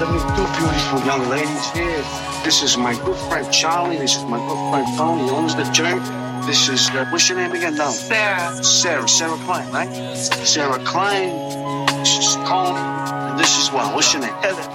to meet two beautiful young ladies here. This is my good friend Charlie. This is my good friend Tony. He owns the joint. This is, what's your name again now? Sarah. Sarah Klein, right? Sarah Klein. This is Tony. And this is what? What's your name? Heather.